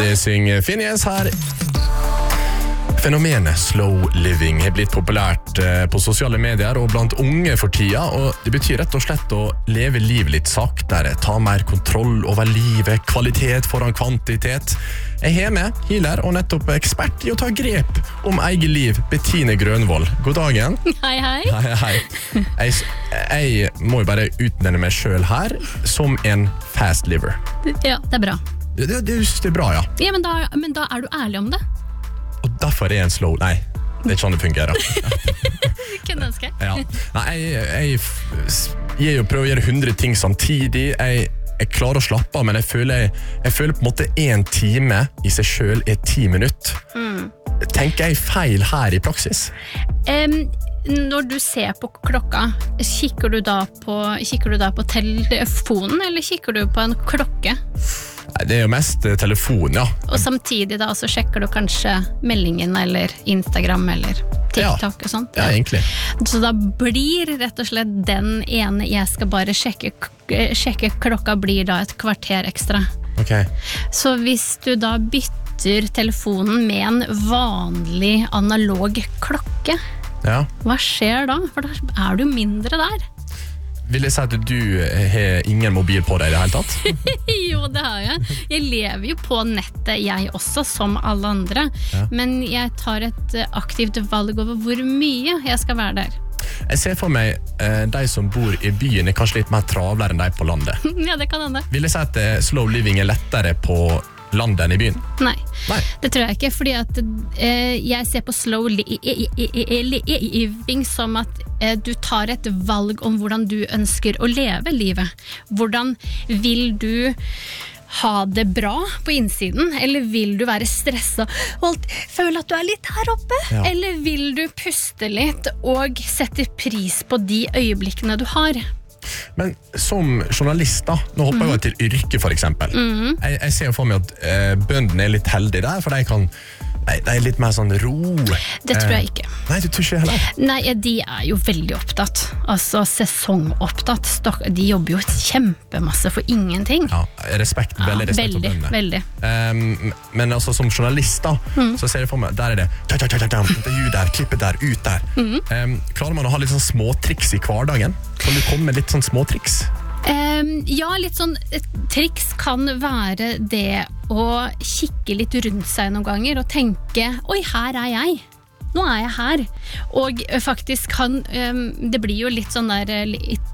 Det synger Phineas her. Fenomenet slow living har blitt populært på sosiale medier og blant unge for tida, og det betyr rett og slett å leve livet litt saktere, ta mer kontroll over livet, kvalitet foran kvantitet. Jeg har med healer og nettopp ekspert i å ta grep om eget liv, Bettine Grønvold. God dagen. Hei, hei. Hei. Jeg må jo bare utnevne meg selv her som en fast liver. Ja, det bra. Det er bra, ja. Ja, men da er du ærlig om det. Og derfor er jeg en slow... Nei, det er ikke sånn det fungerer. Kunne ønske. Ja. Nei, jeg prøver å gjøre 100 ting samtidig. Jeg klarer å slappe av, men jeg føler på en måte 1 time i seg selv er 10 minutter. Tenker jeg feil her i praksis? Når du ser på klokka, kikker du da på telefonen, eller kikker du på en klokke? Det er jo mest telefon, ja. Og samtidig da så sjekker du kanskje meldingen eller Instagram eller TikTok og sånt. Ja, egentlig. Så da blir rett og slett den ene jeg skal bare sjekke klokka blir da et kvarter ekstra. Ok. Så hvis du da bytter telefonen med en vanlig analog klokke, hva skjer da? For da er du mindre der. Vil jeg si at du har ingen mobil på deg i det hele tatt? Jo, det har jeg. Jeg lever jo på nettet, jeg også, som alle andre. Men jeg tar et aktivt valg over hvor mye jeg skal være der. Jeg ser for meg de som bor i byen er kanskje litt mer travlere enn de på landet. Ja, det kan hende. Vil jeg si at slow living er lettere på landet enn i byen? Nei, det tror jeg ikke, fordi at jeg ser på slow living som at du tar et valg om hvordan du ønsker å leve livet. Hvordan vil du ha det bra på innsiden, eller vil du være stresset og føle at du er litt her oppe? Eller vil du puste litt og sette pris på de øyeblikkene du har? Men som journalist da, nå hopper jeg til yrke for eksempel. Jeg ser for meg at bøndene er litt heldige der, for de er litt mer sånn ro. Det tror jeg ikke. Nei, du tror ikke heller? Nei, de er jo veldig opptatt. Altså sesongopptatt. De jobber jo kjempemasse for ingenting. Ja, veldig respekt for bøndene. Veldig. Men altså som journalist da, så ser jeg for meg, der er det intervju der, klippet der, ut der. Klarer man å ha litt sånn småtriks i hverdagen? Kan du komme med litt sånn småtriks? Ja, litt sånn triks kan være det å kikke litt rundt seg noen ganger og tenke, oi, her er jeg. Nå er jeg her. Og faktisk det blir jo litt sånn der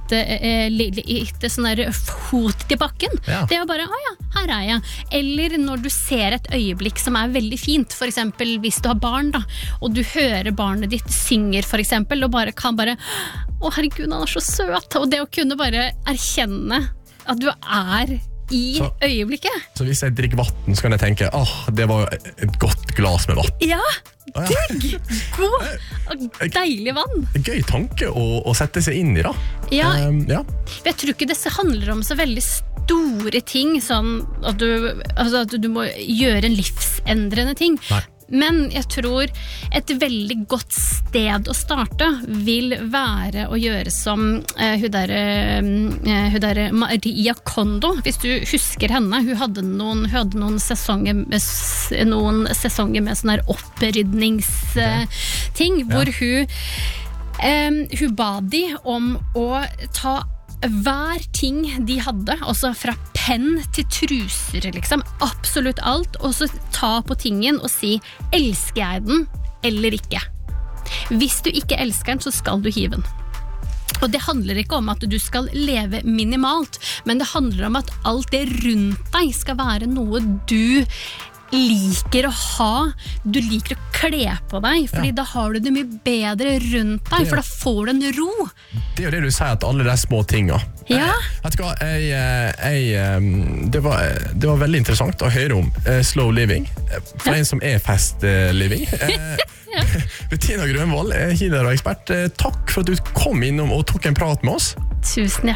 litt sånn der fot til bakken. Det er jo bare, her er jeg. Eller når du ser et øyeblikk som er veldig fint, for eksempel hvis du har barn da, og du hører barnet ditt synger for eksempel, og kan bare, å herregud, han er så søt. Og det å kunne bare erkjenne at du er i øyeblikket. Så hvis jeg drikker vatten, så kan jeg tenke, det var et godt glas med vatten. Ja, digg! God, deilig vann. Gøy tanke å sette seg inn i da. Ja. Jeg tror ikke det handler om så veldig store ting, sånn at du må gjøre en livsendrende ting. Nei. Men jeg tror et veldig godt sted å starte vil være å gjøre som hun der Maria Kondo, hvis du husker henne. Hun hadde noen sesonger med sånn her opprydningsting, hvor hun ba de om å ta hver ting de hadde, altså fra penn til truser liksom, absolutt alt, og så ta på tingen og si, elsker jeg den eller ikke? Hvis du ikke elsker den, så skal du hive den. Og det handler ikke om at du skal leve minimalt, men det handler om at alt det rundt deg skal være noe du liker å ha, du liker å kle på deg, fordi da har du det mye bedre rundt deg, for da får du en ro. Det er jo det du sier, at alle de små tingene. Vet du hva, det var veldig interessant å høre om slow living, for en som er fast living. Bettine Grønvold, healer og ekspert, takk for at du kom innom og tok en prat med oss. Tusen hjertelig.